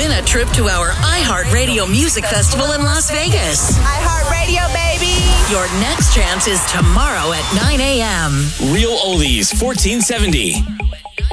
win a trip to our iHeartRadio Music Festival in Las Vegas. iHeartRadio, baby! Your next chance is tomorrow at 9 a.m. Real Oldies 1470.